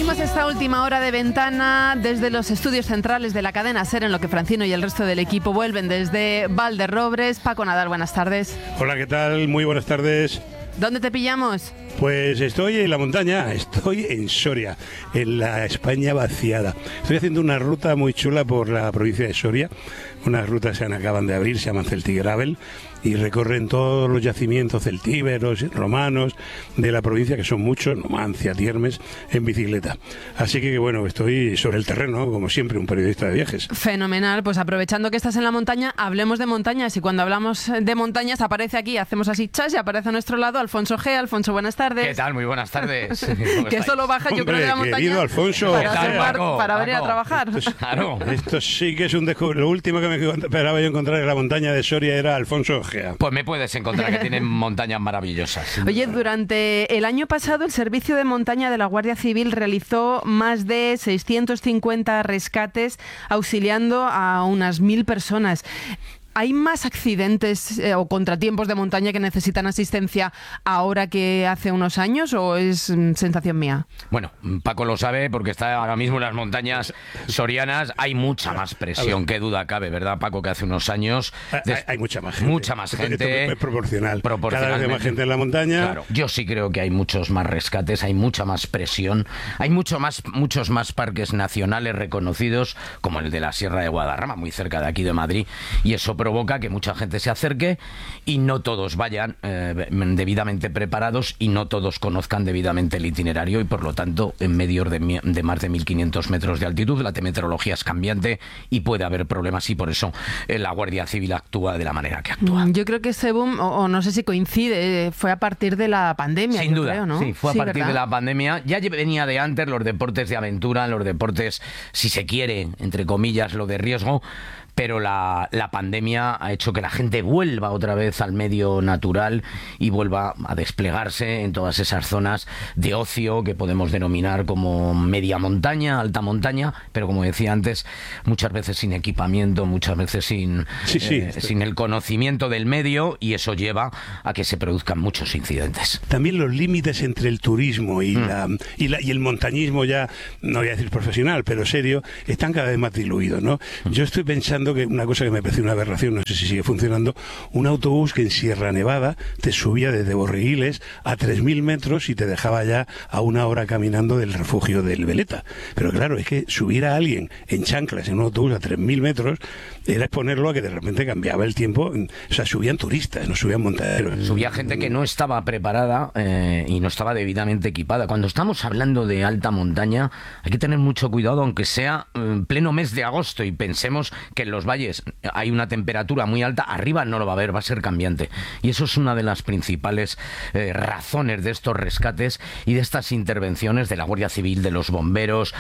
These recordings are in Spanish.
Abrimos esta última hora de ventana desde los estudios centrales de la cadena SER, en lo que Francino y el resto del equipo vuelven desde Valderrobres. Paco Nadal, buenas tardes. Hola, ¿qué tal? Muy buenas tardes. ¿Dónde te pillamos? Pues estoy en la montaña, estoy en Soria, en la España vaciada. Estoy haciendo una ruta muy chula por la provincia de Soria. Unas rutas que acaban de abrir, se llaman Celtigravel, y recorren todos los yacimientos celtíberos, romanos de la provincia, que son muchos, Numancia, Tiermes, en bicicleta. Así que bueno, estoy sobre el terreno, como siempre, un periodista de viajes. Fenomenal, pues aprovechando que estás en la montaña, hablemos de montañas, y cuando hablamos de montañas aparece aquí, hacemos así chas y aparece a nuestro lado Alfonso G. Alfonso, buenas tardes. ¿Qué tal? Muy buenas tardes. Que solo baja, yo creo, de la montaña. Querido Alfonso, para venir a trabajar. Claro. Esto sí que es un descubrimiento. Lo último que me esperaba yo encontrar en la montaña de Soria era Alfonso G. Pues me puedes encontrar, que tienen montañas maravillosas. Oye, durante el año pasado el Servicio de Montaña de la Guardia Civil realizó más de 650 rescates auxiliando a unas 1.000 personas. ¿Hay más accidentes o contratiempos de montaña que necesitan asistencia ahora que hace unos años, o es sensación mía? Bueno, Paco lo sabe porque está ahora mismo en las montañas sorianas. Hay mucha más presión, qué duda cabe, ¿verdad, Paco? Que hace unos años... Hay mucha más gente. Mucha más gente. Esto es proporcional. Cada vez hay más gente en la montaña. Claro, yo sí creo que hay muchos más rescates, hay mucha más presión, hay muchos más parques nacionales reconocidos, como el de la Sierra de Guadarrama, muy cerca de aquí de Madrid, y eso provoca que mucha gente se acerque y no todos vayan debidamente preparados y no todos conozcan debidamente el itinerario, y por lo tanto en medios de más de 1.500 metros de altitud la meteorología es cambiante y puede haber problemas, y por eso la Guardia Civil actúa de la manera que actúa. Yo creo que ese boom, o no sé si coincide, fue a partir de la pandemia. Sin duda, creo, ¿no? Sí, fue a partir ¿verdad? de la pandemia. Ya venía de antes los deportes de aventura, los deportes, si se quiere, entre comillas, lo de riesgo, pero la pandemia ha hecho que la gente vuelva otra vez al medio natural y vuelva a desplegarse en todas esas zonas de ocio que podemos denominar como media montaña, alta montaña, pero como decía antes, muchas veces sin equipamiento, muchas veces sin el conocimiento del medio, y eso lleva a que se produzcan muchos incidentes. También los límites entre el turismo y el montañismo, ya no voy a decir profesional, pero serio, están cada vez más diluidos, ¿no? Yo estoy pensando que una cosa que me parece una aberración, no sé si sigue funcionando, un autobús que en Sierra Nevada te subía desde Borreguiles a 3.000 metros y te dejaba ya a 1 hora caminando del refugio del Veleta. Pero claro, es que subir a alguien en chanclas en un autobús a 3.000 metros era exponerlo a que de repente cambiaba el tiempo. O sea, subían turistas, no subían montaderos. Subía gente que no estaba preparada y no estaba debidamente equipada. Cuando estamos hablando de alta montaña hay que tener mucho cuidado, aunque sea en pleno mes de agosto y pensemos que en los valles hay una temperatura muy alta, arriba no lo va a haber, va a ser cambiante. Y eso es una de las principales razones de estos rescates y de estas intervenciones de la Guardia Civil, de los bomberos,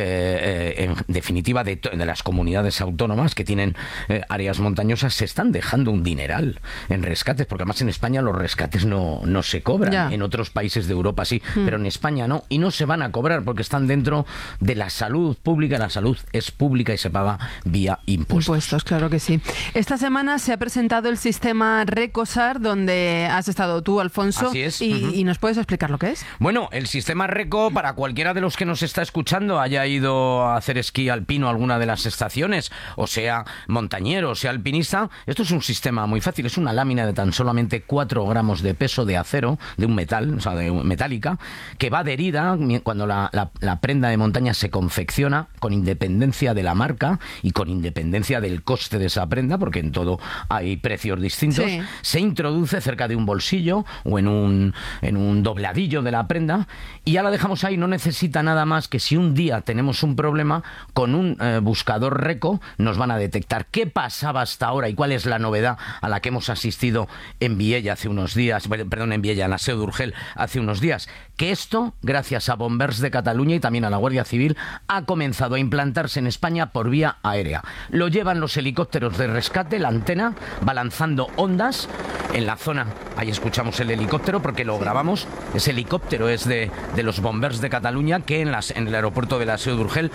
en definitiva de las comunidades autónomas que tienen áreas montañosas. Se están dejando un dineral en rescates, porque además en España los rescates no se cobran. Ya. En otros países de Europa sí, pero en España no, y no se van a cobrar porque están dentro de la salud pública. La salud es pública y se paga vía impuestos. Claro que sí. Esta semana se ha presentado el sistema Recosar, donde has estado tú, Alfonso. Así es. ¿Y nos puedes explicar lo que es? Bueno, el sistema Reco, para cualquiera de los que nos está escuchando, haya ido a hacer esquí alpino a alguna de las estaciones, o sea montañero, o sea alpinista, esto es un sistema muy fácil. Es una lámina de tan solamente 4 gramos de peso de acero, de un metal, o sea, de metálica, que va adherida cuando la prenda de montaña se confecciona, con independencia de la marca y con independencia del coste de esa prenda, porque en todo hay precios distintos. Sí. Se introduce cerca de un bolsillo o en un dobladillo de la prenda, y ya la dejamos ahí. No necesita nada más que, si un día tenemos un problema, con un buscador Reco nos van a detectar. ¿Qué pasaba hasta ahora y cuál es la novedad a la que hemos asistido en Viella hace unos días? Perdón, en Viella, en la Seu d'Urgell hace unos días. Que esto, gracias a Bombers de Cataluña y también a la Guardia Civil, ha comenzado a implantarse en España por vía aérea. Lo llevan los helicópteros de rescate, la antena va lanzando ondas en la zona. Ahí escuchamos el helicóptero porque lo grabamos. Ese helicóptero es de los Bombers de Cataluña, que en el aeropuerto de la Seu d'Urgell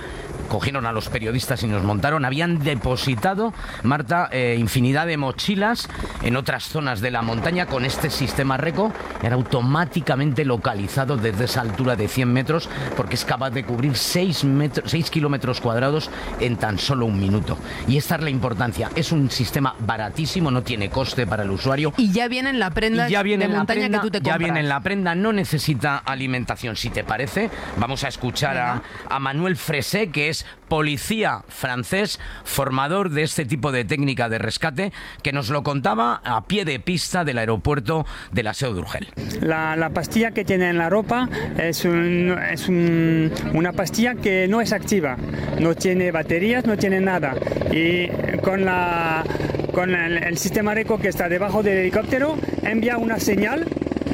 cogieron a los periodistas y nos montaron. Habían depositado, Marta, infinidad de mochilas en otras zonas de la montaña con este sistema RECO. Era automáticamente localizado desde esa altura de 100 metros porque es capaz de cubrir 6 kilómetros cuadrados en tan solo un minuto. Y esta es la importancia. Es un sistema baratísimo, no tiene coste para el usuario. Y ya viene en la prenda de montaña que tú te compras. Ya viene en la prenda, no necesita alimentación. Si te parece, vamos a escuchar a Manuel Fresé, que es policía francés, formador de este tipo de técnica de rescate, que nos lo contaba a pie de pista del aeropuerto de la Seu d'Urgell. La pastilla que tiene en la ropa es una pastilla que no es activa, no tiene baterías, no tiene nada. Y con el sistema RECO que está debajo del helicóptero, envía una señal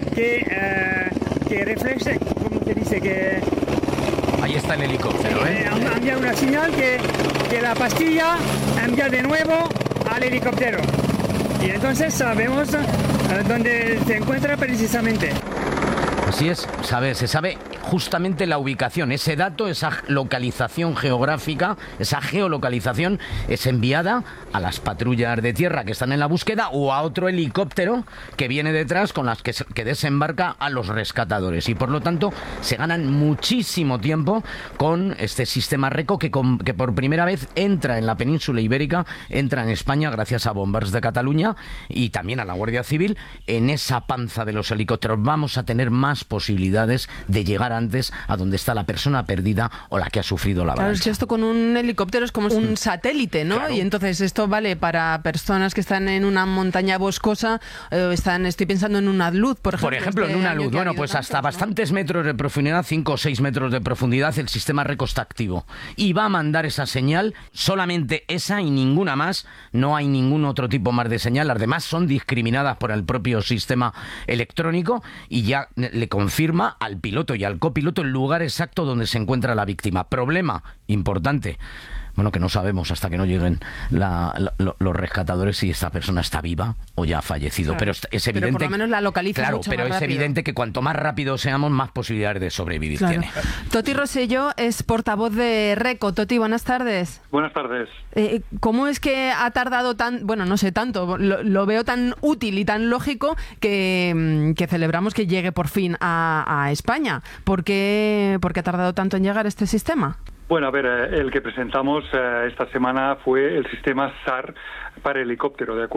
que refleja, ¿cómo se dice? Que ahí está el helicóptero, envía una señal que la pastilla envía de nuevo al helicóptero. Y entonces sabemos dónde se encuentra precisamente. Así es, se sabe justamente la ubicación. Ese dato, esa localización geográfica, esa geolocalización es enviada a las patrullas de tierra que están en la búsqueda o a otro helicóptero que viene detrás con las que desembarca a los rescatadores. Y por lo tanto se ganan muchísimo tiempo con este sistema RECO que por primera vez entra en la península ibérica, entra en España gracias a Bombers de Cataluña y también a la Guardia Civil. En esa panza de los helicópteros vamos a tener más posibilidades de llegar antes a donde está la persona perdida o la que ha sufrido la avalancha. Claro, es que esto con un helicóptero es como un satélite, ¿no? Claro. Y entonces esto vale para personas que están en una montaña boscosa, estoy pensando en un alud, por ejemplo. Por ejemplo, en un alud. Bueno, pues hasta bastantes metros de profundidad, 5 o 6 metros de profundidad, el sistema RECO está activo. Y va a mandar esa señal, solamente esa y ninguna más. No hay ningún otro tipo más de señal. Las demás son discriminadas por el propio sistema electrónico y ya le confirma al piloto y al copiloto el lugar exacto donde se encuentra la víctima. Problema importante. Bueno, que no sabemos hasta que no lleguen los rescatadores si esta persona está viva o ya ha fallecido. Claro. Pero es evidente. Pero por lo menos la localiza claro, mucho pero más es rápido. evidente que cuanto más rápido seamos, más posibilidades de sobrevivir Claro. tiene. Toti Rosselló es portavoz de RECO. Toti, buenas tardes. Buenas tardes. ¿Cómo es que ha tardado no sé tanto, lo veo tan útil y tan lógico que celebramos que llegue por fin a España? ¿Por qué ha tardado tanto en llegar este sistema? Bueno, a ver, el que presentamos esta semana fue el sistema SAR para helicóptero, ¿de acuerdo?